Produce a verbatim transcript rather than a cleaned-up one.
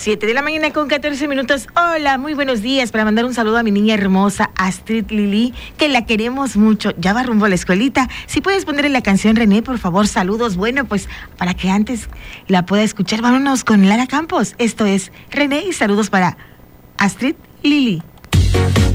Siete de la mañana con catorce minutos. Hola, muy buenos días. Para mandar un saludo a mi niña hermosa, Astrid Lili, que la queremos mucho. Ya va rumbo a la escuelita. Si puedes ponerle la canción, René, por favor, saludos. Bueno, pues para que antes la pueda escuchar, vámonos con Lara Campos. Esto es René y saludos para Astrid Lili.